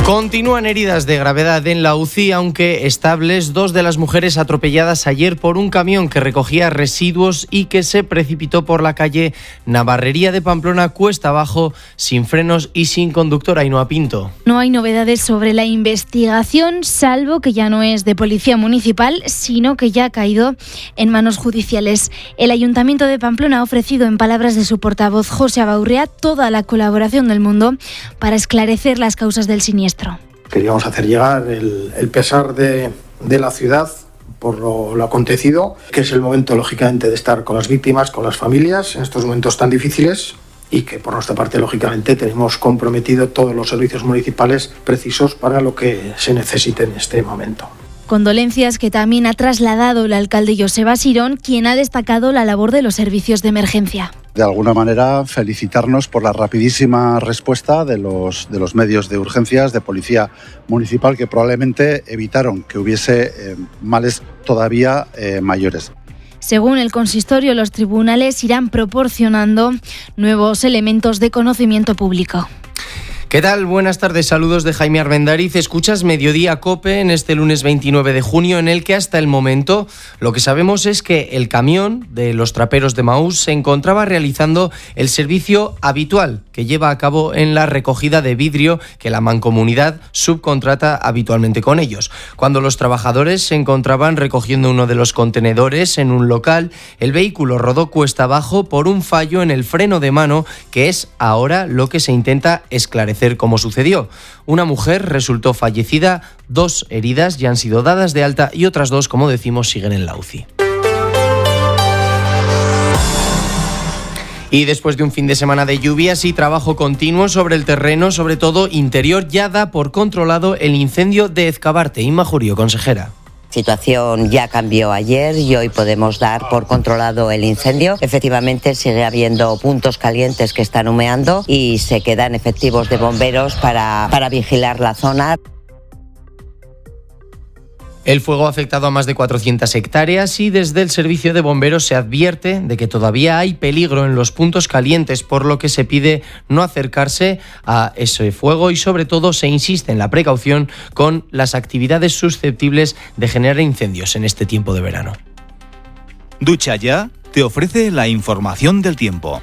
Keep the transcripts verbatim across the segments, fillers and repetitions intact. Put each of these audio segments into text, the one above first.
Continúan heridas de gravedad en la U C I, aunque estables, dos de las mujeres atropelladas ayer por un camión que recogía residuos y que se precipitó por la calle Navarrería de Pamplona cuesta abajo, sin frenos y sin conductor. Ainhoa Pinto. No hay novedades sobre la investigación, salvo que ya no es de Policía Municipal, sino que ya ha caído en manos judiciales. El Ayuntamiento de Pamplona ha ofrecido, en palabras de su portavoz José Abaurrea, toda la colaboración del mundo para esclarecer las causas del siniestro. Queríamos hacer llegar el, el pesar de, de la ciudad por lo, lo acontecido, que es el momento, lógicamente, de estar con las víctimas, con las familias, en estos momentos tan difíciles, y que por nuestra parte, lógicamente, tenemos comprometido todos los servicios municipales precisos para lo que se necesite en este momento. Condolencias que también ha trasladado el alcalde Joseba Sirón, quien ha destacado la labor de los servicios de emergencia. De alguna manera, felicitarnos por la rapidísima respuesta de los, de los medios de urgencias de Policía Municipal, que probablemente evitaron que hubiese eh, males todavía eh, mayores. Según el consistorio, los tribunales irán proporcionando nuevos elementos de conocimiento público. ¿Qué tal? Buenas tardes, saludos de Jaime Armendariz. Escuchas Mediodía COPE en este lunes veintinueve de junio, en el que hasta el momento lo que sabemos es que el camión de los traperos de Maús se encontraba realizando el servicio habitual que lleva a cabo en la recogida de vidrio que la mancomunidad subcontrata habitualmente con ellos. Cuando los trabajadores se encontraban recogiendo uno de los contenedores en un local, el vehículo rodó cuesta abajo por un fallo en el freno de mano, que es ahora lo que se intenta esclarecer cómo sucedió. Una mujer resultó fallecida, dos heridas ya han sido dadas de alta y otras dos, como decimos, siguen en la U C I. Y después de un fin de semana de lluvias y trabajo continuo sobre el terreno, sobre todo interior, ya da por controlado el incendio de Ezcabarte. Inma Jurio, consejera. La situación ya cambió ayer y hoy podemos dar por controlado el incendio. Efectivamente sigue habiendo puntos calientes que están humeando y se quedan efectivos de bomberos para, para vigilar la zona. El fuego ha afectado a más de cuatrocientas hectáreas y desde el servicio de bomberos se advierte de que todavía hay peligro en los puntos calientes, por lo que se pide no acercarse a ese fuego y sobre todo se insiste en la precaución con las actividades susceptibles de generar incendios en este tiempo de verano. Ducha Ya te ofrece la información del tiempo.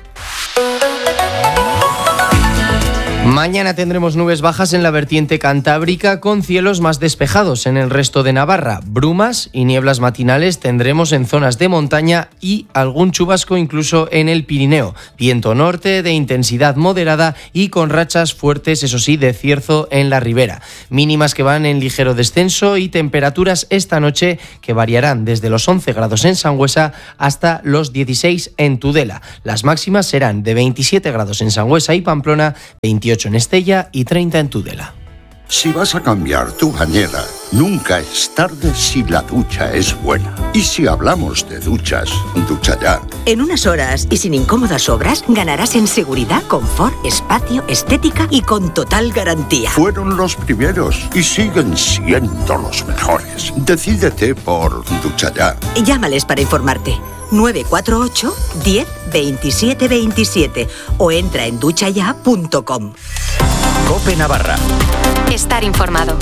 Mañana tendremos nubes bajas en la vertiente cantábrica con cielos más despejados en el resto de Navarra. Brumas y nieblas matinales tendremos en zonas de montaña y algún chubasco incluso en el Pirineo. Viento norte de intensidad moderada y con rachas fuertes, eso sí, de cierzo en la ribera. Mínimas que van en ligero descenso y temperaturas esta noche que variarán desde los once grados en Sangüesa hasta los dieciséis en Tudela. Las máximas serán de veintisiete grados en Sangüesa y Pamplona, veintiocho en Estella y treinta en Tudela. Si vas a cambiar tu bañera, nunca es tarde si la ducha es buena. Y si hablamos de duchas, Ducha Ya. En unas horas y sin incómodas obras, ganarás en seguridad, confort, espacio, estética y con total garantía. Fueron los primeros y siguen siendo los mejores. Decídete por Ducha Ya. Llámales para informarte. nueve cuatro ocho, diez, veintisiete, veintisiete o entra en ducha ya punto com. COPE Navarra. Estar informado.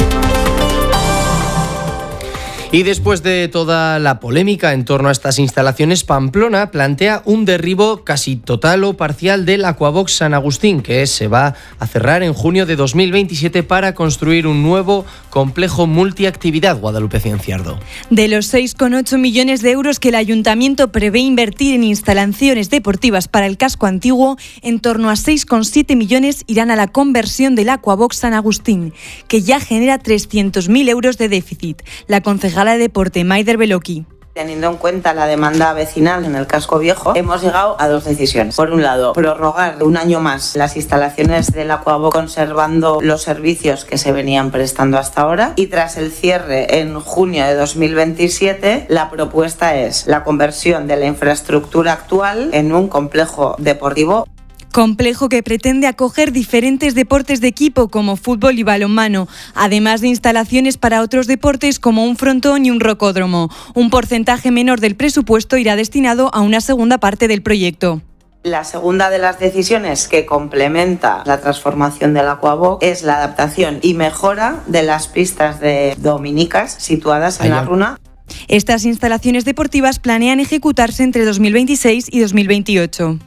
Y después de toda la polémica en torno a estas instalaciones, Pamplona plantea un derribo casi total o parcial del Aquabox San Agustín, que se va a cerrar en junio de dos mil veintisiete para construir un nuevo complejo multiactividad. Guadalupe Cienciardo. De los seis coma ocho millones de euros que el Ayuntamiento prevé invertir en instalaciones deportivas para el casco antiguo, en torno a seis coma siete millones irán a la conversión del Aquabox San Agustín, que ya genera trescientos mil euros de déficit. La concejala de Deporte, Maider Beloki. Teniendo en cuenta la demanda vecinal en el casco viejo, hemos llegado a dos decisiones. Por un lado, prorrogar un año más las instalaciones del Aquabox conservando los servicios que se venían prestando hasta ahora, y tras el cierre en junio de dos mil veintisiete, la propuesta es la conversión de la infraestructura actual en un complejo deportivo. Complejo que pretende acoger diferentes deportes de equipo como fútbol y balonmano, además de instalaciones para otros deportes como un frontón y un rocódromo. Un porcentaje menor del presupuesto irá destinado a una segunda parte del proyecto. La segunda de las decisiones que complementa la transformación del Aquabox es la adaptación y mejora de las pistas de dominicas situadas en Allá. la Runa. Estas instalaciones deportivas planean ejecutarse entre dos mil veintiséis y dos mil veintiocho.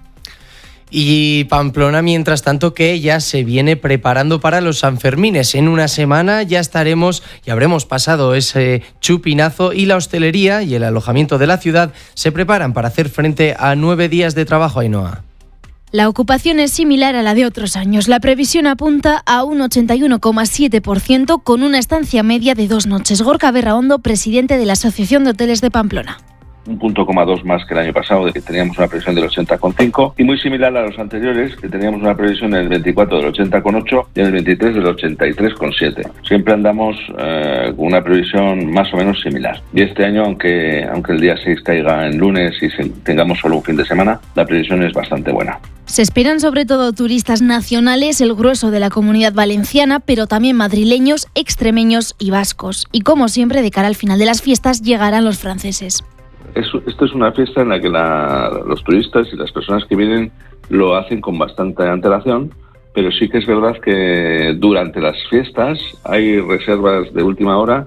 Y Pamplona, mientras tanto, que ya se viene preparando para los Sanfermines. En una semana ya estaremos y habremos pasado ese chupinazo, y la hostelería y el alojamiento de la ciudad se preparan para hacer frente a nueve días de trabajo, Ainhoa. La ocupación es similar a la de otros años. La previsión apunta a un ochenta y uno coma siete por ciento con una estancia media de dos noches. Gorka Berraondo, presidente de la Asociación de Hoteles de Pamplona. Un punto coma dos más que el año pasado, de que teníamos una previsión del ochenta coma cinco, y muy similar a los anteriores, que teníamos una previsión en el veinticuatro del ochenta coma ocho y en el veintitrés del ochenta y tres coma siete. Siempre andamos eh, con una previsión más o menos similar. Y este año, aunque, aunque el día seis caiga en lunes y se, tengamos solo un fin de semana, la previsión es bastante buena. Se esperan sobre todo turistas nacionales, el grueso de la Comunidad Valenciana, pero también madrileños, extremeños y vascos. Y como siempre, de cara al final de las fiestas, llegarán los franceses. Esto es una fiesta en la que la, los turistas y las personas que vienen lo hacen con bastante antelación, pero sí que es verdad que durante las fiestas hay reservas de última hora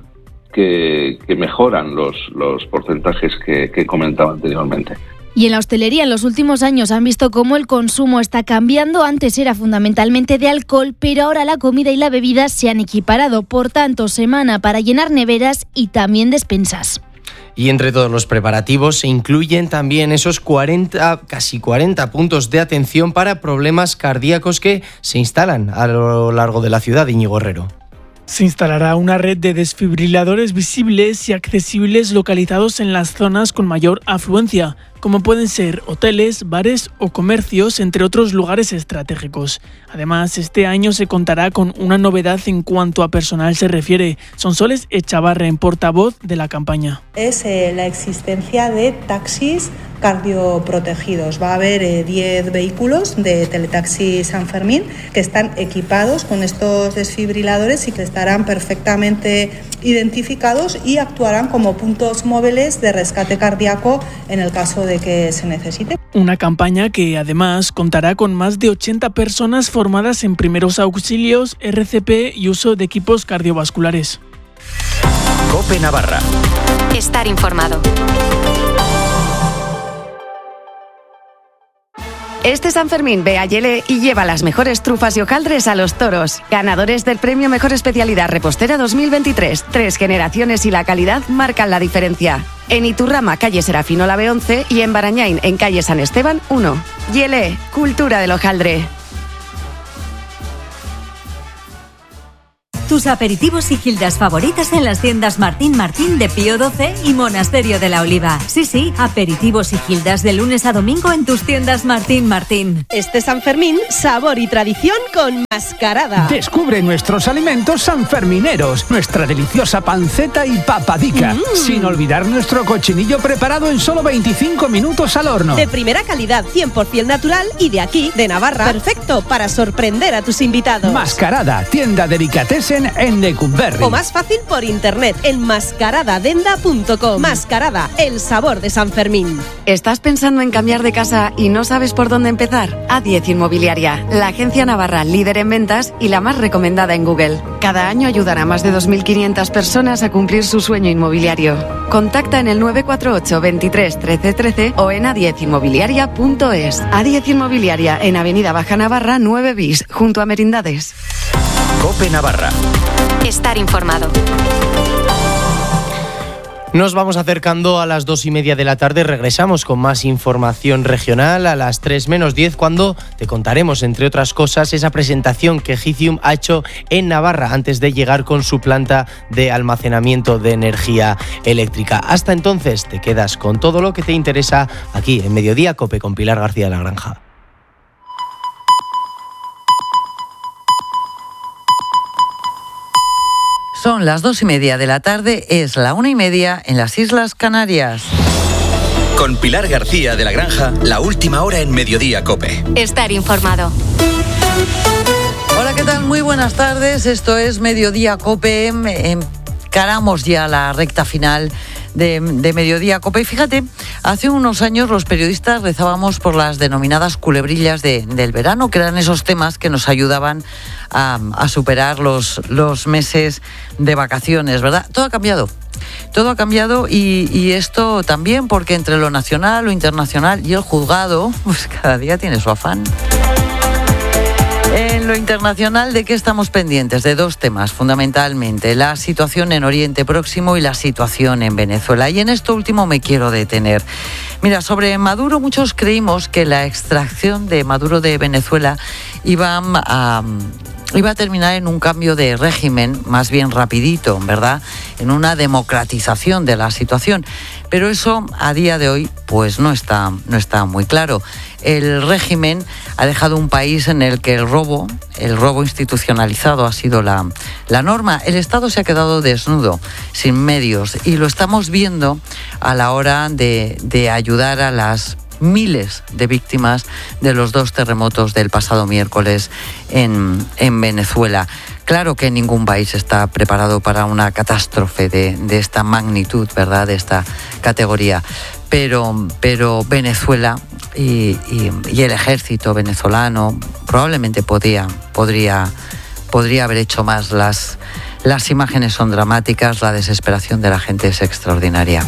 que, que mejoran los, los porcentajes que, que comentaba anteriormente. Y en la hostelería, en los últimos años han visto cómo el consumo está cambiando. Antes era fundamentalmente de alcohol, pero ahora la comida y la bebida se han equiparado. Por tanto, semana para llenar neveras y también despensas. Y entre todos los preparativos se incluyen también esos cuarenta, casi cuarenta puntos de atención para problemas cardíacos que se instalan a lo largo de la ciudad, Íñigo Herrero. Se instalará una red de desfibriladores visibles y accesibles localizados en las zonas con mayor afluencia, como pueden ser hoteles, bares o comercios, entre otros lugares estratégicos. Además, este año se contará con una novedad en cuanto a personal se refiere. Sonsoles Echavarren, portavoz de la campaña. Es eh, la existencia de taxis cardioprotegidos. Va a haber eh, diez vehículos de Teletaxi San Fermín que están equipados con estos desfibriladores y que estarán perfectamente identificados y actuarán como puntos móviles de rescate cardíaco en el caso de que se necesite. Una campaña que además contará con más de ochenta personas formadas en primeros auxilios, R C P y uso de equipos cardiovasculares. COPE Navarra. Estar informado. Este San Fermín ve a Yele y lleva las mejores trufas y hojaldres a los toros. Ganadores del premio Mejor Especialidad Repostera dos mil veintitrés. Tres generaciones y la calidad marcan la diferencia. En Iturrama, calle Serafino Lave once, y en Barañain, en calle San Esteban uno. Yele, cultura del hojaldre. Tus aperitivos y gildas favoritas en las tiendas Martín Martín de Pío doce y Monasterio de la Oliva. Sí, sí, aperitivos y gildas de lunes a domingo en tus tiendas Martín Martín. Este San Fermín, sabor y tradición con Mascarada. Descubre nuestros alimentos sanfermineros, nuestra deliciosa panceta y papadica, mm. sin olvidar nuestro cochinillo preparado en solo veinticinco minutos al horno. De primera calidad, cien por ciento natural y de aquí, de Navarra. Perfecto para sorprender a tus invitados. Mascarada, tienda delicatessen en Lecumberri. O más fácil por internet en mascaradadenda punto com. Mascarada, el sabor de San Fermín. ¿Estás pensando en cambiar de casa y no sabes por dónde empezar? A diez Inmobiliaria, la agencia navarra líder en ventas y la más recomendada en Google. Cada año ayudará a más de dos mil quinientas personas a cumplir su sueño inmobiliario. Contacta en el nueve cuatro ocho, veintitrés, trece, trece o en a diez inmobiliaria punto es. A diez Inmobiliaria, en Avenida Baja Navarra nueve bis, junto a Merindades. COPE Navarra. Estar informado. Nos vamos acercando a las dos y media de la tarde. Regresamos con más información regional a las tres menos diez, cuando te contaremos, entre otras cosas, esa presentación que Gicium ha hecho en Navarra antes de llegar con su planta de almacenamiento de energía eléctrica. Hasta entonces, te quedas con todo lo que te interesa aquí en Mediodía COPE con Pilar García de la Granja. Son las dos y media de la tarde, es la una y media en las Islas Canarias. Con Pilar García de la Granja, la última hora en Mediodía COPE. Estar informado. Hola, ¿qué tal? Muy buenas tardes. Esto es Mediodía COPE. Encaramos ya la recta final de, de Mediodía Cope. Y fíjate, hace unos años los periodistas rezábamos por las denominadas culebrillas de, del verano, que eran esos temas que nos ayudaban a, a superar los, los meses de vacaciones, ¿verdad? Todo ha cambiado. Todo ha cambiado y, y esto también porque entre lo nacional, lo internacional y el juzgado, pues cada día tiene su afán. En lo internacional, ¿de qué estamos pendientes? De dos temas, fundamentalmente, la situación en Oriente Próximo y la situación en Venezuela. Y en esto último me quiero detener. Mira, sobre Maduro, muchos creímos que la extracción de Maduro de Venezuela iba a... iba a terminar en un cambio de régimen más bien rapidito, ¿verdad? En una democratización de la situación. Pero eso a día de hoy pues no está, no está muy claro. El régimen ha dejado un país en el que el robo, el robo institucionalizado ha sido la, la norma. El Estado se ha quedado desnudo, sin medios, y lo estamos viendo a la hora de, de ayudar a las miles de víctimas de los dos terremotos del pasado miércoles en, en Venezuela. Claro que ningún país está preparado para una catástrofe de, de esta magnitud, ¿verdad?, de esta categoría. Pero, pero Venezuela y, y, y el ejército venezolano probablemente podría, podría, podría haber hecho más. Las, las imágenes son dramáticas, la desesperación de la gente es extraordinaria.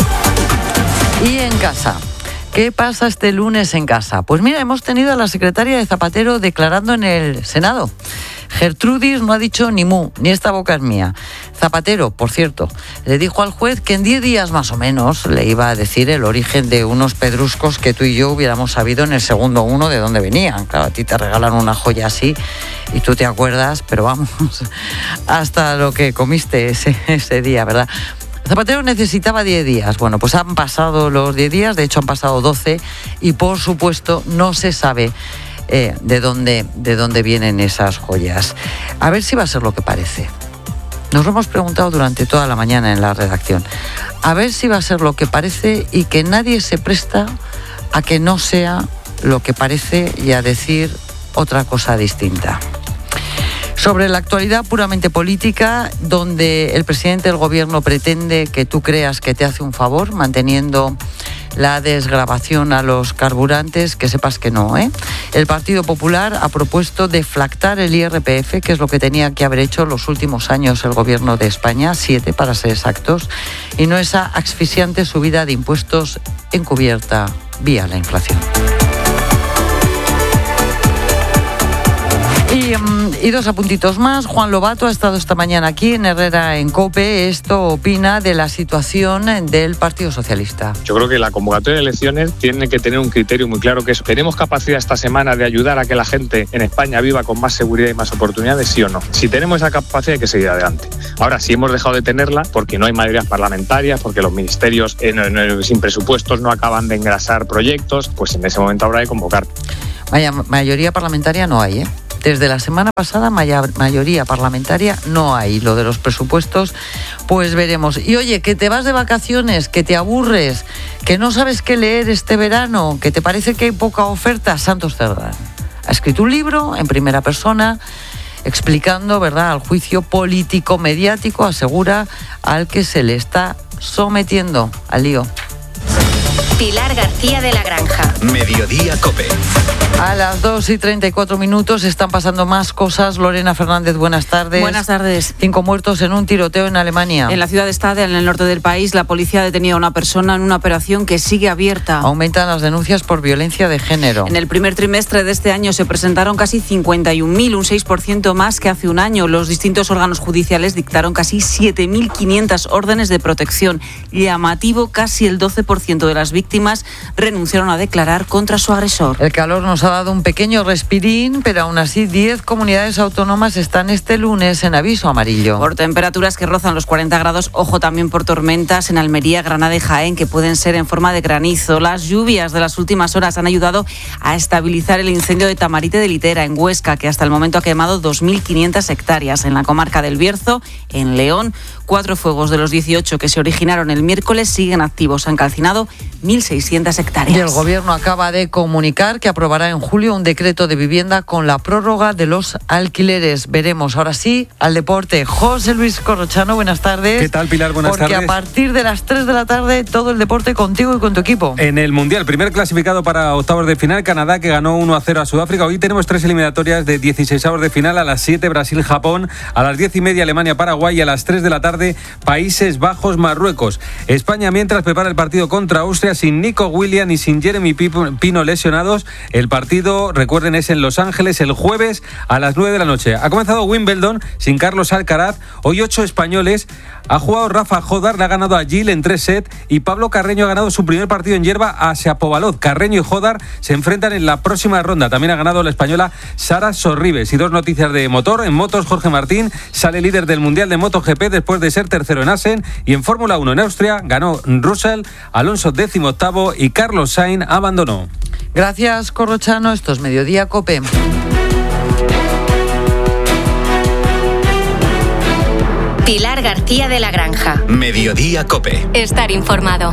Y en casa, ¿qué pasa este lunes en casa? Pues mira, hemos tenido a la secretaria de Zapatero declarando en el Senado. Gertrudis no ha dicho ni mu, ni esta boca es mía. Zapatero, por cierto, le dijo al juez que en diez días más o menos le iba a decir el origen de unos pedruscos que tú y yo hubiéramos sabido en el segundo uno de dónde venían. Claro, a ti te regalan una joya así y tú te acuerdas, pero vamos, hasta lo que comiste ese, ese día, ¿verdad? Zapatero necesitaba diez días. Bueno, pues han pasado los diez días, de hecho han pasado doce, y por supuesto no se sabe eh, de dónde, de dónde vienen esas joyas. A ver si va a ser lo que parece. Nos lo hemos preguntado durante toda la mañana en la redacción. A ver si va a ser lo que parece y que nadie se presta a que no sea lo que parece y a decir otra cosa distinta. Sobre la actualidad puramente política, donde el presidente del gobierno pretende que tú creas que te hace un favor, manteniendo la desgravación a los carburantes, que sepas que no, ¿eh? El Partido Popular ha propuesto deflactar el I R P F, que es lo que tenía que haber hecho los últimos años el gobierno de España, siete para ser exactos, y no esa asfixiante subida de impuestos encubierta vía la inflación. Y, y dos apuntitos más. Juan Lobato ha estado esta mañana aquí en Herrera en COPE. Esto opina de la situación del Partido Socialista. Yo creo que la convocatoria de elecciones tiene que tener un criterio muy claro, que es: ¿tenemos capacidad esta semana de ayudar a que la gente en España viva con más seguridad y más oportunidades, sí o no? Si tenemos esa capacidad, hay que seguir adelante. Ahora, si hemos dejado de tenerla porque no hay mayorías parlamentarias, porque los ministerios eh, no, no, sin presupuestos no acaban de engrasar proyectos, pues en ese momento habrá de convocar. Vaya, mayoría parlamentaria no hay, ¿eh? Desde la semana pasada mayoría parlamentaria no hay. Lo de los presupuestos, pues veremos. Y oye, que te vas de vacaciones, que te aburres, que no sabes qué leer este verano, que te parece que hay poca oferta, Santos Cerdán ha escrito un libro en primera persona explicando, ¿verdad?, al juicio político mediático, asegura, al que se le está sometiendo al lío. Pilar García de la Granja. Mediodía Cope. A las dos y treinta y cuatro minutos están pasando más cosas. Lorena Fernández, buenas tardes. Buenas tardes. Cinco muertos en un tiroteo en Alemania. En la ciudad de Stade, en el norte del país, la policía ha detenido a una persona en una operación que sigue abierta. Aumentan las denuncias por violencia de género. En el primer trimestre de este año se presentaron casi cincuenta y un mil, un seis por ciento más que hace un año. Los distintos órganos judiciales dictaron casi siete mil quinientas órdenes de protección. Llamativo, casi el doce por ciento de las víctimas renunciaron a declarar contra su agresor. El calor nos ha dado un pequeño respirín, pero aún así diez comunidades autónomas están este lunes en aviso amarillo. Por temperaturas que rozan los cuarenta grados, ojo también por tormentas en Almería, Granada y Jaén, que pueden ser en forma de granizo. Las lluvias de las últimas horas han ayudado a estabilizar el incendio de Tamarite de Litera, en Huesca, que hasta el momento ha quemado dos mil quinientas hectáreas. En la comarca del Bierzo, en León, cuatro fuegos de los dieciocho que se originaron el miércoles siguen activos. Han calcinado mil mil seiscientas hectáreas. Y el Gobierno acaba de comunicar que aprobará en julio un decreto de vivienda con la prórroga de los alquileres. Veremos. Ahora sí, al deporte. José Luis Corrochano, buenas tardes. ¿Qué tal, Pilar? Buenas Porque tardes. Porque a partir de las tres de la tarde, todo el deporte contigo y con tu equipo. En el Mundial, primer clasificado para octavos de final, Canadá, que ganó uno a cero a Sudáfrica. Hoy tenemos tres eliminatorias de dieciseisavos de final. A las siete, Brasil-Japón. A las diez y media, Alemania-Paraguay. Y a las tres de la tarde, Países Bajos-Marruecos. España, mientras, prepara el partido contra Austria sin Nico Williams y sin Jeremy Pino lesionados. El partido, recuerden, es en Los Ángeles el jueves a las nueve de la noche. Ha comenzado Wimbledon sin Carlos Alcaraz. Hoy ocho españoles. Ha jugado Rafa Jodar, le ha ganado a Gil en tres sets y Pablo Carreño ha ganado su primer partido en hierba a Shapovalov. Carreño y Jodar se enfrentan en la próxima ronda. También ha ganado la española Sara Sorribes. Y dos noticias de motor. En motos, Jorge Martín sale líder del Mundial de MotoGP después de ser tercero en Assen. Y en Fórmula uno en Austria ganó Russell, Alonso décimo octavo y Carlos Sainz abandonó. Gracias, Corrochano. Esto es Mediodía COPE. Pilar García de la Granja. Mediodía COPE. Estar informado.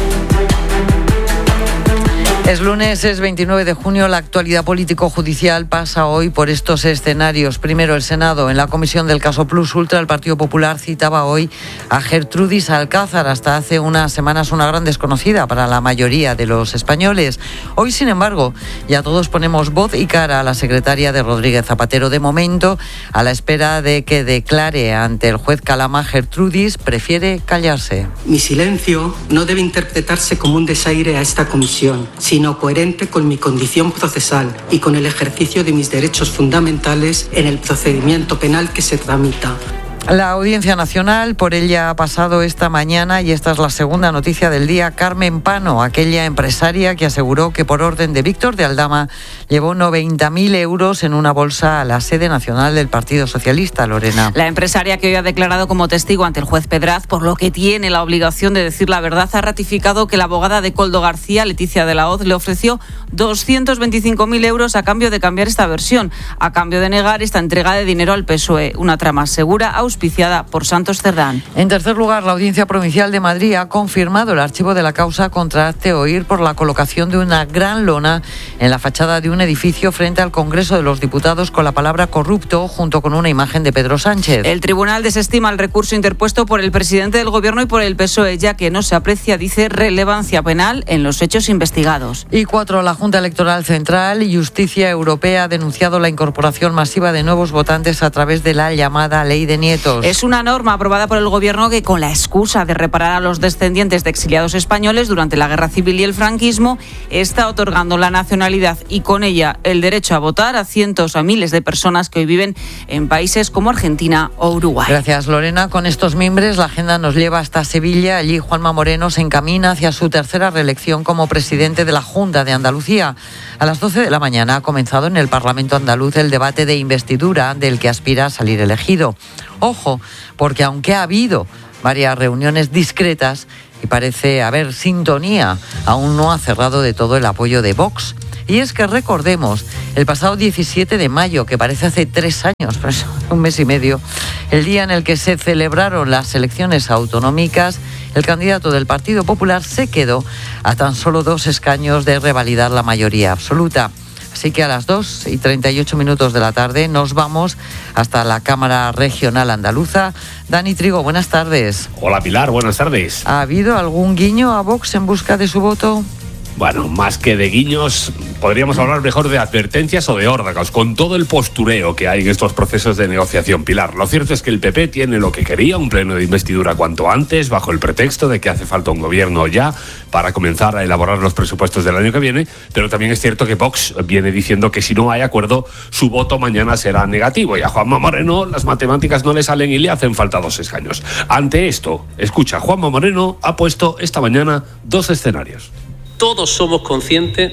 Es lunes, es veintinueve de junio. La actualidad político-judicial pasa hoy por estos escenarios. Primero, el Senado. En la comisión del caso Plus Ultra, el Partido Popular citaba hoy a Gertrudis Alcázar, hasta hace unas semanas una gran desconocida para la mayoría de los españoles. Hoy, sin embargo, ya todos ponemos voz y cara a la secretaria de Rodríguez Zapatero. De momento, a la espera de que declare ante el juez Calama, Gertrudis prefiere callarse. Mi silencio no debe interpretarse como un desaire a esta comisión, sino coherente con mi condición procesal y con el ejercicio de mis derechos fundamentales en el procedimiento penal que se tramita. La Audiencia Nacional, por ella ha pasado esta mañana, y esta es la segunda noticia del día, Carmen Pano, aquella empresaria que aseguró que por orden de Víctor de Aldama llevó noventa mil euros en una bolsa a la sede nacional del Partido Socialista, Lorena. La empresaria, que hoy ha declarado como testigo ante el juez Pedraz, por lo que tiene la obligación de decir la verdad, ha ratificado que la abogada de Koldo García, Leticia de la Hoz, le ofreció doscientos veinticinco mil euros a cambio de cambiar esta versión, a cambio de negar esta entrega de dinero al P S O E, una trama segura auspiciada por Santos Cerdán. En tercer lugar, la Audiencia Provincial de Madrid ha confirmado el archivo de la causa contra Hazte Oír por la colocación de una gran lona en la fachada de un edificio frente al Congreso de los Diputados con la palabra corrupto, junto con una imagen de Pedro Sánchez. El tribunal desestima el recurso interpuesto por el presidente del Gobierno y por el P S O E, ya que no se aprecia, dice, relevancia penal en los hechos investigados. Y cuatro, la Junta Electoral Central y Justicia Europea ha denunciado la incorporación masiva de nuevos votantes a través de la llamada Ley de Nietos. Es una norma aprobada por el Gobierno que, con la excusa de reparar a los descendientes de exiliados españoles durante la Guerra Civil y el franquismo, está otorgando la nacionalidad y con ella el derecho a votar a cientos a miles de personas que hoy viven en países como Argentina o Uruguay. Gracias, Lorena. Con estos mimbres, la agenda nos lleva hasta Sevilla. Allí Juanma Moreno se encamina hacia su tercera reelección como presidente de la Junta de Andalucía. A las doce de la mañana ha comenzado en el Parlamento andaluz el debate de investidura del que aspira a salir elegido. Ojo, porque aunque ha habido varias reuniones discretas y parece haber sintonía, aún no ha cerrado de todo el apoyo de Vox. Y es que recordemos, el pasado diecisiete de mayo, que parece hace tres años, pero es un mes y medio, el día en el que se celebraron las elecciones autonómicas, el candidato del Partido Popular se quedó a tan solo dos escaños de revalidar la mayoría absoluta. Así que a las dos y treinta y ocho minutos de la tarde nos vamos hasta la Cámara Regional Andaluza. Dani Trigo, buenas tardes. Hola Pilar, buenas tardes. ¿Ha habido algún guiño a Vox en busca de su voto? Bueno, más que de guiños, podríamos hablar mejor de advertencias o de órdagos, con todo el postureo que hay en estos procesos de negociación, Pilar. Lo cierto es que el P P tiene lo que quería, un pleno de investidura cuanto antes, bajo el pretexto de que hace falta un gobierno ya para comenzar a elaborar los presupuestos del año que viene, pero también es cierto que Vox viene diciendo que si no hay acuerdo, su voto mañana será negativo, y a Juanma Moreno las matemáticas no le salen y le hacen falta dos escaños. Ante esto, escucha, Juanma Moreno ha puesto esta mañana dos escenarios. Todos somos conscientes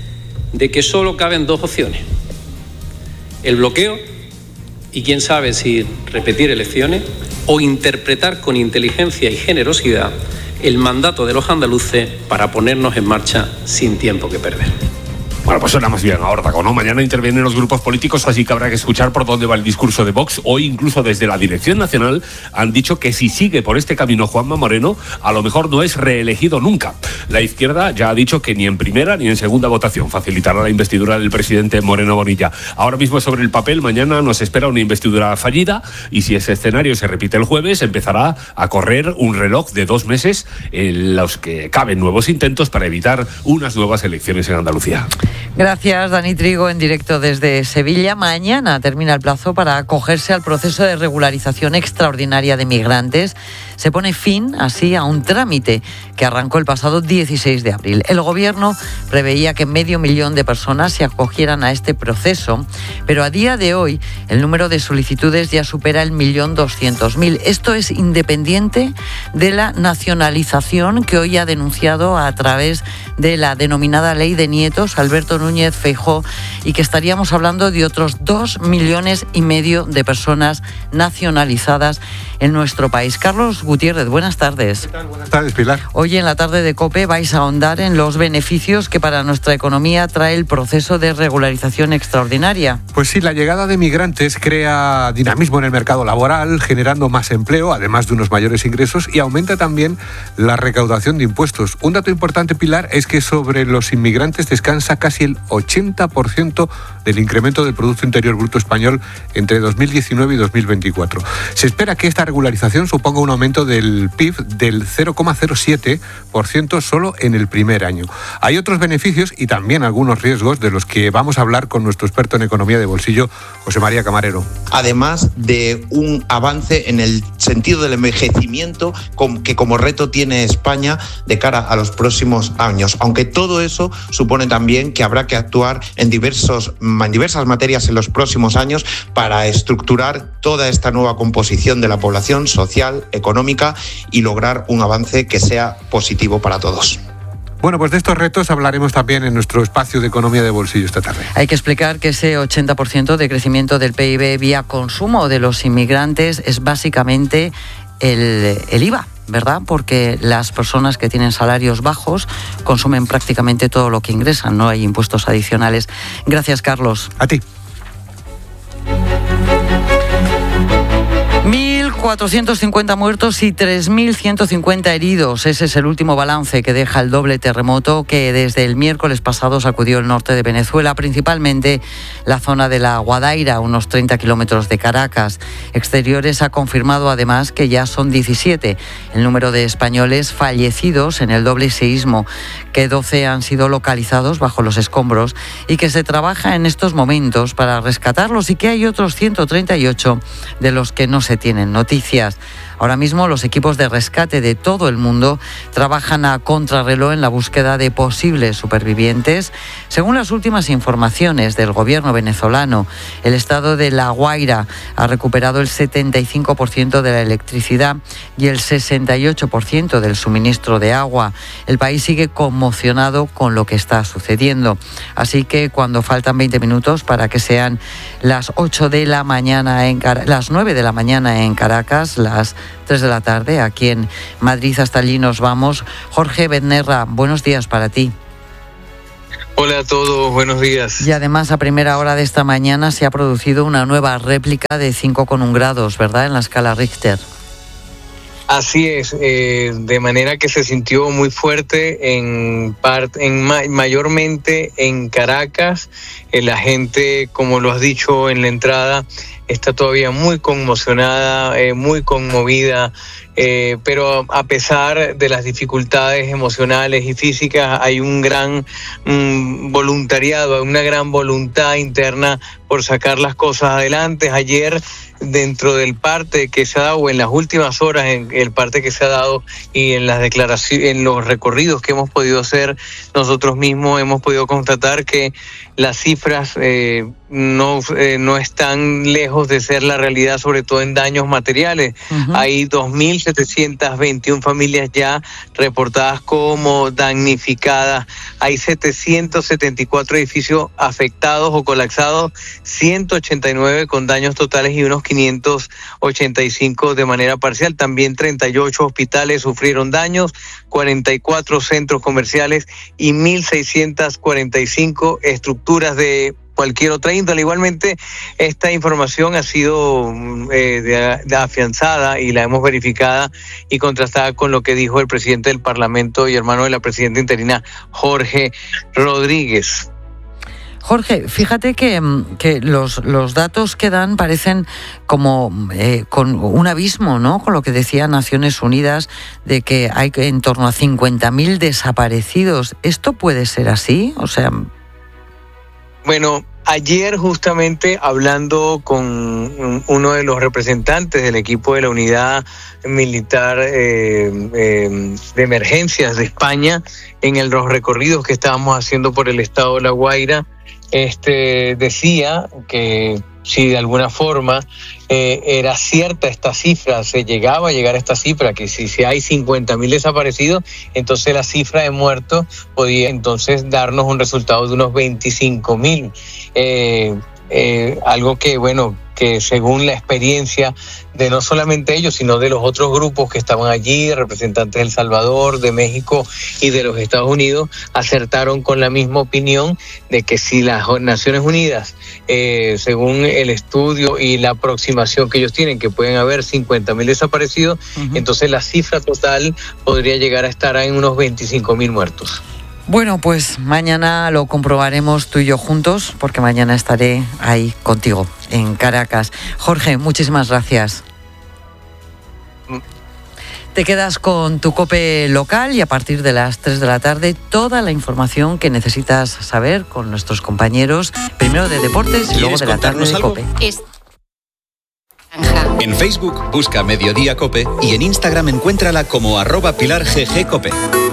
de que solo caben dos opciones: el bloqueo y quién sabe si repetir elecciones, o interpretar con inteligencia y generosidad el mandato de los andaluces para ponernos en marcha sin tiempo que perder. Bueno, pues suena más bien a órdago, ¿no? Mañana intervienen los grupos políticos, así que habrá que escuchar por dónde va el discurso de Vox. Hoy, incluso desde la Dirección Nacional, han dicho que si sigue por este camino Juanma Moreno, a lo mejor no es reelegido nunca. La izquierda ya ha dicho que ni en primera ni en segunda votación facilitará la investidura del presidente Moreno Bonilla. Ahora mismo sobre el papel, mañana nos espera una investidura fallida y si ese escenario se repite el jueves, empezará a correr un reloj de dos meses en los que caben nuevos intentos para evitar unas nuevas elecciones en Andalucía. Gracias, Dani Trigo, en directo desde Sevilla. Mañana termina el plazo para acogerse al proceso de regularización extraordinaria de migrantes. Se pone fin, así, a un trámite que arrancó el pasado dieciséis de abril. El Gobierno preveía que medio millón de personas se acogieran a este proceso, pero a día de hoy el número de solicitudes ya supera el millón doscientos mil. Esto es independiente de la nacionalización que hoy ha denunciado a través de la denominada Ley de Nietos Alberto Núñez Feijóo, y que estaríamos hablando de otros dos millones y medio de personas nacionalizadas en nuestro país. Carlos Gutiérrez, buenas tardes. ¿Qué tal? Buenas tardes, Pilar. Hoy en la tarde de COPE vais a ahondar en los beneficios que para nuestra economía trae el proceso de regularización extraordinaria. Pues sí, la llegada de migrantes crea dinamismo en el mercado laboral, generando más empleo, además de unos mayores ingresos, y aumenta también la recaudación de impuestos. Un dato importante, Pilar, es que sobre los inmigrantes descansa casi el ochenta por ciento del incremento del Producto Interior Bruto español entre dos mil diecinueve y dos mil veinticuatro. Se espera que esta regularización suponga un aumento del P I B del cero coma cero siete por ciento solo en el primer año. Hay otros beneficios y también algunos riesgos de los que vamos a hablar con nuestro experto en economía de bolsillo, José María Camarero. Además de un avance en el sentido del envejecimiento que como reto tiene España de cara a los próximos años. Aunque todo eso supone también que habrá que actuar en, diversos, en diversas materias en los próximos años para estructurar toda esta nueva composición de la población social, económica y lograr un avance que sea positivo para todos. Bueno, pues de estos retos hablaremos también en nuestro espacio de economía de bolsillo esta tarde. Hay que explicar que ese ochenta por ciento de crecimiento del P I B vía consumo de los inmigrantes es básicamente el, el I V A, ¿verdad? Porque las personas que tienen salarios bajos consumen prácticamente todo lo que ingresan, no hay impuestos adicionales. Gracias, Carlos. A ti. mil cuatrocientos cincuenta muertos y tres mil ciento cincuenta heridos. Ese es el último balance que deja el doble terremoto que desde el miércoles pasado sacudió el norte de Venezuela, principalmente la zona de la Guadaira, unos treinta kilómetros de Caracas. Exteriores ha confirmado además que ya son diecisiete el número de españoles fallecidos en el doble seísmo, que doce han sido localizados bajo los escombros y que se trabaja en estos momentos para rescatarlos, y que hay otros ciento treinta y ocho de los que no se tienen noticias. Ahora mismo los equipos de rescate de todo el mundo trabajan a contrarreloj en la búsqueda de posibles supervivientes. Según las últimas informaciones del gobierno venezolano, el estado de La Guaira ha recuperado el setenta y cinco por ciento de la electricidad y el sesenta y ocho por ciento del suministro de agua. El país sigue conmocionado con lo que está sucediendo. Así que cuando faltan veinte minutos para que sean las ocho de la mañana en Car- las nueve de la mañana en Caracas, las tres de la tarde aquí en Madrid, hasta allí nos vamos. Jorge Bennerra, buenos días para ti. Hola a todos, buenos días. Y además a primera hora de esta mañana se ha producido una nueva réplica de cinco coma uno grados, ¿verdad?, en la escala Richter. Así es, eh, de manera que se sintió muy fuerte en parte, en ma- mayormente en Caracas. Eh, la gente, como lo has dicho en la entrada, está todavía muy conmocionada, eh, muy conmovida, eh, pero a pesar de las dificultades emocionales y físicas, hay un gran mm, voluntariado, una gran voluntad interna por sacar las cosas adelante. Ayer, dentro del parte que se ha dado, o en las últimas horas, en el parte que se ha dado y en las declaraciones, en los recorridos que hemos podido hacer nosotros mismos, hemos podido constatar que las cifras eh, no, eh, no están lejos de ser la realidad, sobre todo en daños materiales. Uh-huh. Hay dos mil setecientas veintiuna familias ya reportadas como damnificadas. Hay setecientos setenta y cuatro edificios afectados o colapsados, ciento ochenta y nueve con daños totales y unos quinientos ochenta y cinco de manera parcial. También treinta y ocho hospitales sufrieron daños, cuarenta y cuatro centros comerciales y mil seiscientas cuarenta y cinco estructuras de cualquier otra índole. Igualmente, esta información ha sido eh, de, de afianzada y la hemos verificada y contrastada con lo que dijo el presidente del Parlamento y hermano de la presidenta interina, Jorge Rodríguez. Jorge, fíjate que, que los, los datos que dan parecen como eh, con un abismo, ¿no? Con lo que decía Naciones Unidas de que hay en torno a cincuenta mil desaparecidos. ¿Esto puede ser así? O sea... Bueno, ayer justamente hablando con uno de los representantes del equipo de la unidad militar eh, eh, de emergencias de España, en el, los recorridos que estábamos haciendo por el estado de La Guaira, este decía que si de alguna forma eh, era cierta esta cifra, se llegaba a llegar a esta cifra, que si, si hay cincuenta mil desaparecidos, entonces la cifra de muertos podía entonces darnos un resultado de unos veinticinco mil. Eh, eh, algo que, bueno, que según la experiencia de no solamente ellos, sino de los otros grupos que estaban allí, representantes de El Salvador, de México y de los Estados Unidos, acertaron con la misma opinión de que si las Naciones Unidas, eh, según el estudio y la aproximación que ellos tienen, que pueden haber cincuenta mil desaparecidos, uh-huh. entonces la cifra total podría llegar a estar en unos veinticinco mil muertos. Bueno, pues mañana lo comprobaremos tú y yo juntos, porque mañana estaré ahí contigo, en Caracas. Jorge, muchísimas gracias. Te quedas con tu COPE local y a partir de las tres de la tarde toda la información que necesitas saber con nuestros compañeros, primero de deportes y luego de la tarde de COPE. Es... En Facebook busca Mediodía COPE y en Instagram encuéntrala como arroba Pilar G G COPE.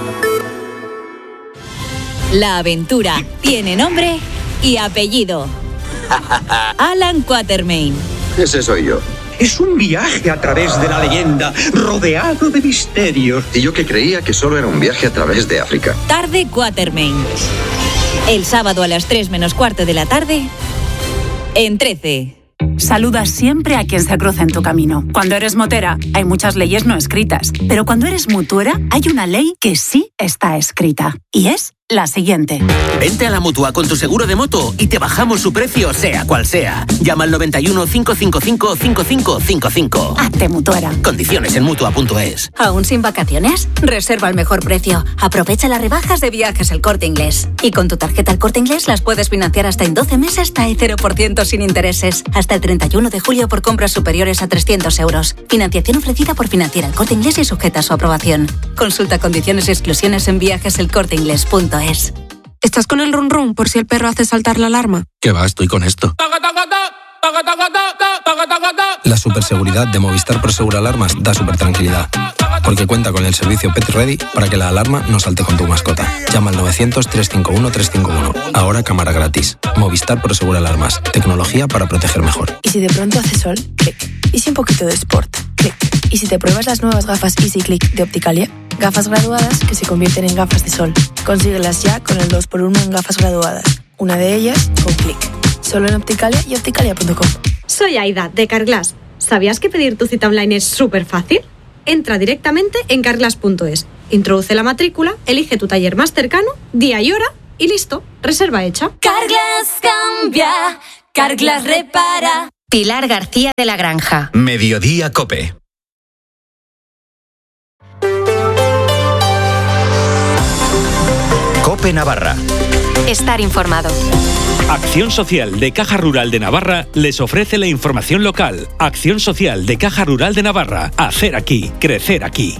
La aventura tiene nombre y apellido. Alan Quatermain. Ese soy yo. Es un viaje a través de la leyenda, rodeado de misterios. Y yo que creía que solo era un viaje a través de África. Tarde Quatermain. El sábado a las tres menos cuarto de la tarde, en trece. Saluda siempre a quien se cruza en tu camino. Cuando eres motera, hay muchas leyes no escritas. Pero cuando eres mutuera, hay una ley que sí está escrita. Y es la siguiente. Vente a la Mutua con tu seguro de moto y te bajamos su precio, sea cual sea. Llama al noventa y uno, cinco cinco cinco, cinco cinco cinco cinco. Hazte mutuera. Condiciones en mutua punto es. ¿Aún sin vacaciones? Reserva al mejor precio. Aprovecha las rebajas de Viajes El Corte Inglés. Y con tu tarjeta El Corte Inglés las puedes financiar hasta en doce meses hasta el cero por ciento sin intereses. Hasta el treinta y uno de julio por compras superiores a trescientos euros. Financiación ofrecida por Financiera El Corte Inglés y sujeta a su aprobación. Consulta condiciones y exclusiones en viajes el corte inglés punto es. ¿Estás con el run run por si el perro hace saltar la alarma? ¿Qué va? Estoy con esto. La superseguridad de Movistar Prosegur Alarmas da super tranquilidad, porque cuenta con el servicio Pet Ready para que la alarma no salte con tu mascota. Llama al novecientos, trescientos cincuenta y uno, trescientos cincuenta y uno. Ahora cámara gratis. Movistar Prosegur Alarmas. Tecnología para proteger mejor. ¿Y si de pronto hace sol? Clic. ¿Y si un poquito de sport? Clic. ¿Y si te pruebas las nuevas gafas Easy Click de Opticalia? Gafas graduadas que se convierten en gafas de sol. Consíguelas ya con el dos por uno en gafas graduadas. Una de ellas con Click. Solo en Opticalia y opticalia punto com. Soy Aida, de Carglass. ¿Sabías que pedir tu cita online es súper fácil? Entra directamente en carglass punto es. Introduce la matrícula, elige tu taller más cercano, día y hora y listo. Reserva hecha. Carglass cambia, Carglass repara. Pilar García de la Granja. Mediodía COPE. COPE Navarra. Estar informado. Acción Social de Caja Rural de Navarra les ofrece la información local. Acción Social de Caja Rural de Navarra. Hacer aquí, crecer aquí.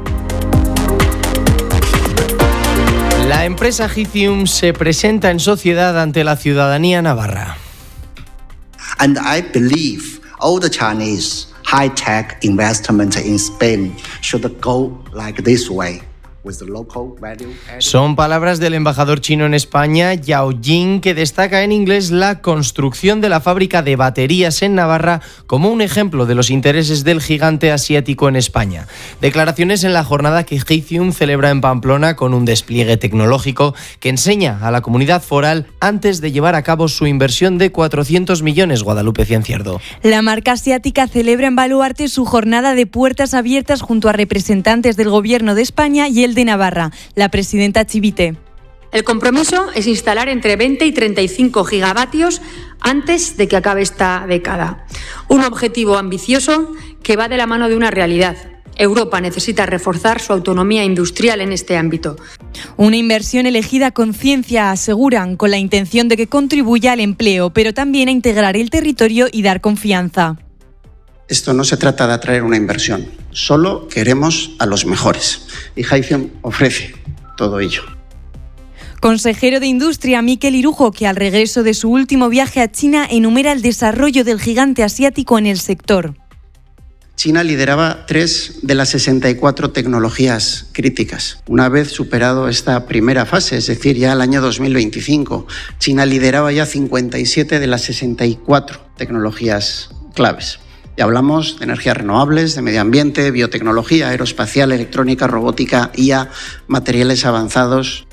La empresa Gitium se presenta en sociedad ante la ciudadanía navarra. And I believe all the Chinese high-tech investment in Spain should go like this way. Son palabras del embajador chino en España, Yao Jing, que destaca en inglés la construcción de la fábrica de baterías en Navarra como un ejemplo de los intereses del gigante asiático en España. Declaraciones en la jornada que Gicium celebra en Pamplona con un despliegue tecnológico que enseña a la comunidad foral antes de llevar a cabo su inversión de cuatrocientos millones. Guadalupe Ciancierdo. La marca asiática celebra en Baluarte su jornada de puertas abiertas junto a representantes del Gobierno de España y el de Navarra. La presidenta Chivite. El compromiso es instalar entre veinte y treinta y cinco gigavatios antes de que acabe esta década. Un objetivo ambicioso que va de la mano de una realidad. Europa necesita reforzar su autonomía industrial en este ámbito. Una inversión elegida con ciencia, aseguran, con la intención de que contribuya al empleo, pero también a integrar el territorio y dar confianza. Esto no se trata de atraer una inversión, solo queremos a los mejores. Y Gicium ofrece todo ello. Consejero de Industria Mikel Irujo, que al regreso de su último viaje a China enumera el desarrollo del gigante asiático en el sector. China lideraba tres de las sesenta y cuatro tecnologías críticas. Una vez superado esta primera fase, es decir, ya el año dos mil veinticinco, China lideraba ya cincuenta y siete de las sesenta y cuatro tecnologías claves. Y hablamos de energías renovables, de medio ambiente, biotecnología, aeroespacial, electrónica, robótica, I A, materiales avanzados.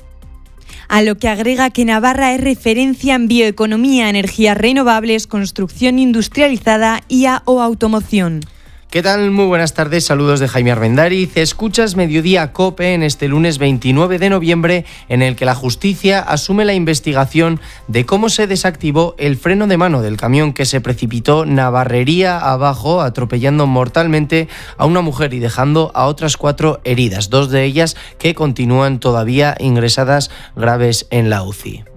A lo que agrega que Navarra es referencia en bioeconomía, energías renovables, construcción industrializada, I A o automoción. ¿Qué tal? Muy buenas tardes, saludos de Jaime Armendáriz. Escuchas Mediodía COPE en este lunes veintinueve de noviembre, en el que la justicia asume la investigación de cómo se desactivó el freno de mano del camión que se precipitó Navarrería abajo, atropellando mortalmente a una mujer y dejando a otras cuatro heridas, dos de ellas que continúan todavía ingresadas graves en la U C I.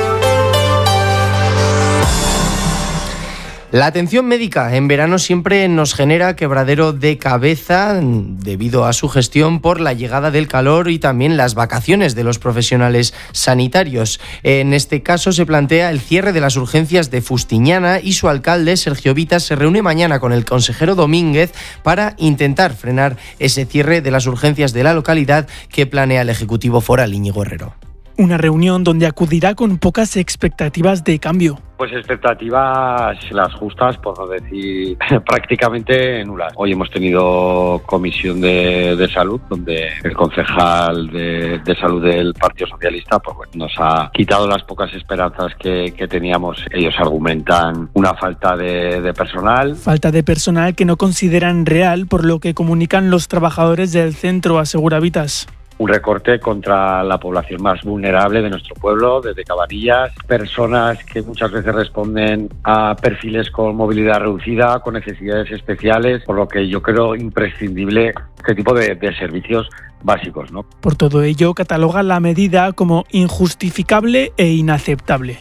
La atención médica en verano siempre nos genera quebradero de cabeza debido a su gestión por la llegada del calor y también las vacaciones de los profesionales sanitarios. En este caso se plantea el cierre de las urgencias de Fustiñana y su alcalde, Sergio Vitas, se reúne mañana con el consejero Domínguez para intentar frenar ese cierre de las urgencias de la localidad que planea el Ejecutivo Foral, Íñigo Herrero. Una reunión donde acudirá con pocas expectativas de cambio. Pues expectativas las justas, por no decir prácticamente nulas. Hoy hemos tenido comisión de, de salud, donde el concejal de, de salud del Partido Socialista pues, bueno, nos ha quitado las pocas esperanzas que, que teníamos. Ellos argumentan una falta de, de personal. Falta de personal que no consideran real, por lo que comunican los trabajadores del centro, asegura Vitas. Un recorte contra la población más vulnerable de nuestro pueblo, desde Cabanillas, personas que muchas veces responden a perfiles con movilidad reducida, con necesidades especiales, por lo que yo creo imprescindible este tipo de, de servicios básicos, ¿no? Por todo ello, cataloga la medida como injustificable e inaceptable.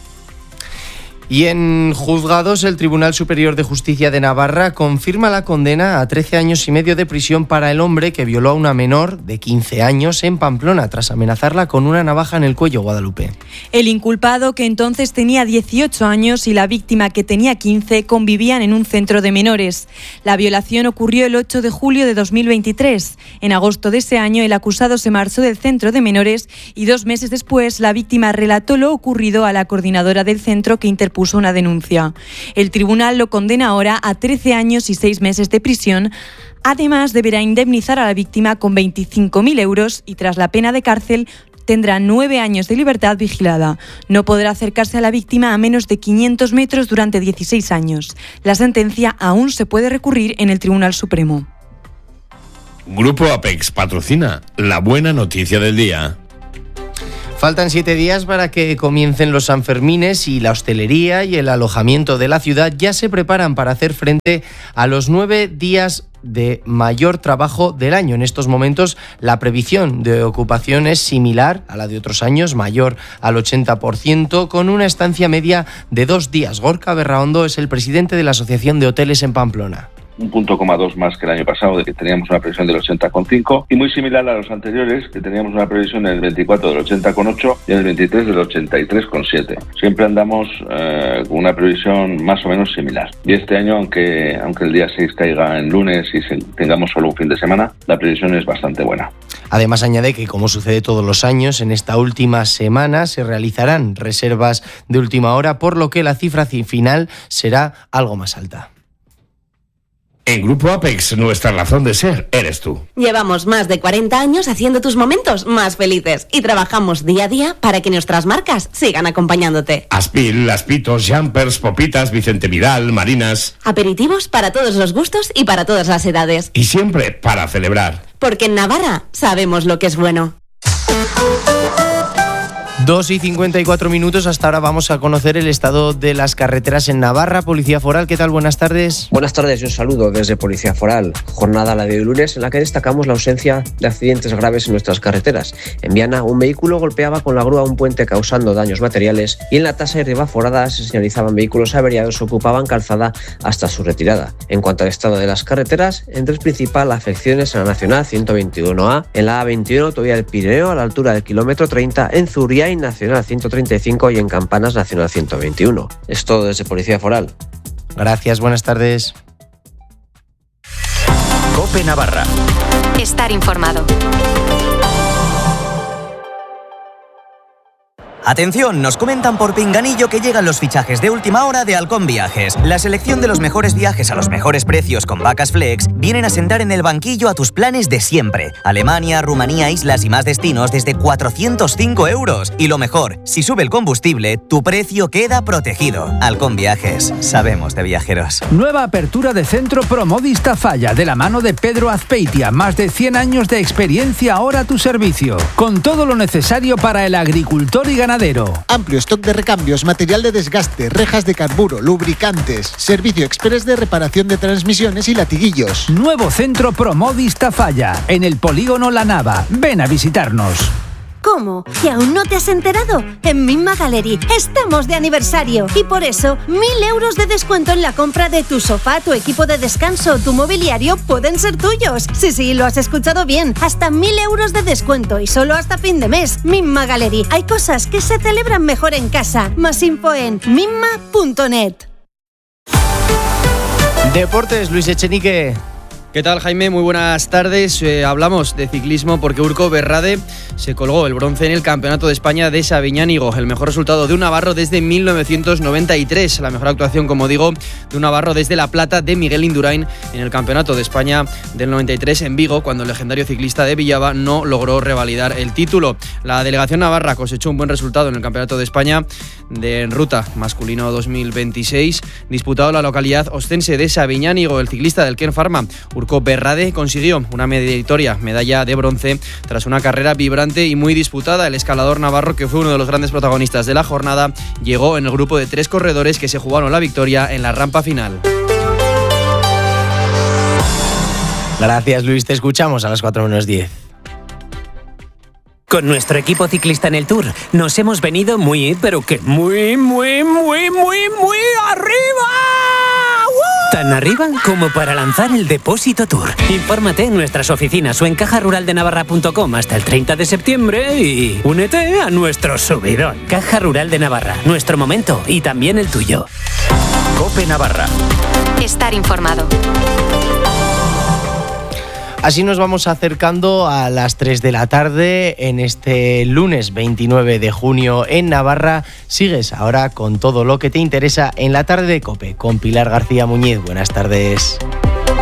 Y en juzgados, el Tribunal Superior de Justicia de Navarra confirma la condena a trece años y medio de prisión para el hombre que violó a una menor de quince años en Pamplona tras amenazarla con una navaja en el cuello, Guadalupe. El inculpado, que entonces tenía dieciocho años, y la víctima, que tenía quince, convivían en un centro de menores. La violación ocurrió el ocho de julio de dos mil veintitrés. En agosto de ese año, el acusado se marchó del centro de menores y dos meses después la víctima relató lo ocurrido a la coordinadora del centro, que interpuso puso una denuncia. El tribunal lo condena ahora a trece años y seis meses de prisión. Además, deberá indemnizar a la víctima con veinticinco mil euros y, tras la pena de cárcel, tendrá nueve años de libertad vigilada. No podrá acercarse a la víctima a menos de quinientos metros durante dieciséis años. La sentencia aún se puede recurrir en el Tribunal Supremo. Grupo Apex patrocina la buena noticia del día. Faltan siete días para que comiencen los Sanfermines y la hostelería y el alojamiento de la ciudad ya se preparan para hacer frente a los nueve días de mayor trabajo del año. En estos momentos la previsión de ocupación es similar a la de otros años, mayor al ochenta por ciento, con una estancia media de dos días. Gorka Berraondo es el presidente de la Asociación de Hoteles en Pamplona. un punto coma dos más que el año pasado, de que teníamos una previsión del ochenta coma cinco, y muy similar a los anteriores, que teníamos una previsión en el veinticuatro del ochenta coma ocho y en el veintitrés del ochenta y tres coma siete. Siempre andamos eh, con una previsión más o menos similar. Y este año, aunque, aunque el día seis caiga en lunes y se, tengamos solo un fin de semana, la previsión es bastante buena. Además añade que, como sucede todos los años, en esta última semana se realizarán reservas de última hora, por lo que la cifra final será algo más alta. En Grupo Apex, nuestra razón de ser eres tú. Llevamos más de cuarenta años haciendo tus momentos más felices y trabajamos día a día para que nuestras marcas sigan acompañándote. Aspil, Aspitos, Jumpers, Popitas, Vicente Vidal, Marinas. Aperitivos para todos los gustos y para todas las edades. Y siempre para celebrar. Porque en Navarra sabemos lo que es bueno. dos y cincuenta y cuatro minutos, hasta ahora vamos a conocer el estado de las carreteras en Navarra. Policía Foral, ¿qué tal? Buenas tardes. Buenas tardes y un saludo desde Policía Foral. Jornada la de hoy lunes en la que destacamos la ausencia de accidentes graves en nuestras carreteras. En Viana, un vehículo golpeaba con la grúa un puente causando daños materiales y en la Tasa y Ribaforada se señalizaban vehículos averiados que ocupaban calzada hasta su retirada. En cuanto al estado de las carreteras, en tres principales afecciones en la Nacional ciento veintiuno A, en la A veintiuno, autovía del Pirineo a la altura del kilómetro treinta, en Zuriain Nacional ciento treinta y cinco y en Campanas Nacional ciento veintiuno. Es todo desde Policía Foral. Gracias, buenas tardes. COPE Navarra. Estar informado. Atención, nos comentan por pinganillo que llegan los fichajes de última hora de Halcón Viajes. La selección de los mejores viajes a los mejores precios con Vacas Flex vienen a sentar en el banquillo a tus planes de siempre. Alemania, Rumanía, islas y más destinos desde cuatrocientos cinco euros. Y lo mejor, si sube el combustible, tu precio queda protegido. Halcón Viajes, sabemos de viajeros. Nueva apertura de Centro Promodis Tafalla de la mano de Pedro Azpeitia. Más de cien años de experiencia ahora a tu servicio. Con todo lo necesario para el agricultor y ganadero. Amplio stock de recambios, material de desgaste, rejas de carburo, lubricantes, servicio express de reparación de transmisiones y latiguillos. Nuevo Centro Promodis Tafalla, en el polígono La Nava. Ven a visitarnos. ¿Cómo? ¿Que aún no te has enterado? En Mimma Gallery estamos de aniversario y por eso mil euros de descuento en la compra de tu sofá, tu equipo de descanso o tu mobiliario pueden ser tuyos. Sí, sí, lo has escuchado bien. Hasta mil euros de descuento y solo hasta fin de mes. Mimma Gallery. Hay cosas que se celebran mejor en casa. Más info en mimma punto net. Deportes, Luis Echenique. ¿Qué tal, Jaime? Muy buenas tardes. Eh, hablamos de ciclismo porque Urko Berrade se colgó el bronce en el Campeonato de España de Sabiñánigo, el mejor resultado de un navarro desde mil novecientos noventa y tres, la mejor actuación, como digo, de un navarro desde la plata de Miguel Indurain en el Campeonato de España del noventa y tres en Vigo, cuando el legendario ciclista de Villava no logró revalidar el título. La delegación navarra cosechó un buen resultado en el Campeonato de España de en ruta masculino dos mil veintiséis, disputado en la localidad ostense de Sabiñánigo. El ciclista del Ken Pharma, Urko Berrade, consiguió una meritoria medalla de bronce tras una carrera vibrante y muy disputada. El escalador navarro, que fue uno de los grandes protagonistas de la jornada, llegó en el grupo de tres corredores que se jugaron la victoria en la rampa final. Gracias, Luis. Te escuchamos a las cuatro menos diez. Con nuestro equipo ciclista en el Tour nos hemos venido muy, pero que muy, muy, muy, muy, muy arriba. ¡Uh! Tan arriba como para lanzar el Depósito Tour. Infórmate en nuestras oficinas o en caja rural de navarra punto com hasta el treinta de septiembre y únete a nuestro subidón. Caja Rural de Navarra, nuestro momento y también el tuyo. COPE Navarra. Estar informado. Así nos vamos acercando a las tres de la tarde en este lunes veintinueve de junio en Navarra. Sigues ahora con todo lo que te interesa en la tarde de COPE con Pilar García Muñiz. Buenas tardes.